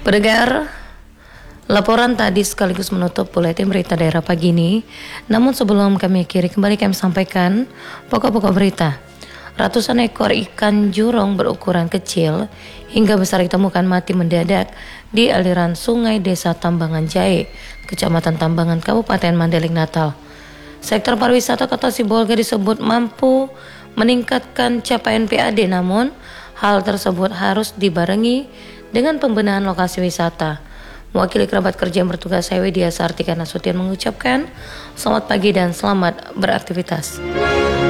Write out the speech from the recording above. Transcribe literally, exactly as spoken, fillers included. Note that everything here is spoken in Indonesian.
Pendengar, laporan tadi sekaligus menutup buletin berita daerah pagi ini. Namun sebelum kami akhiri, kembali kami sampaikan pokok-pokok berita. Ratusan ekor ikan jurong berukuran kecil hingga besar ditemukan mati mendadak di aliran sungai Desa Tambangan Jahe, Kecamatan Tambangan, Kabupaten Mandailing, Natal. Sektor pariwisata Kota Sibolga disebut mampu meningkatkan capaian P A D, namun hal tersebut harus dibarengi dengan pembenahan lokasi wisata. Mewakili kerabat kerja yang bertugas, saya Widya Sartika Nasution mengucapkan selamat pagi dan selamat beraktivitas.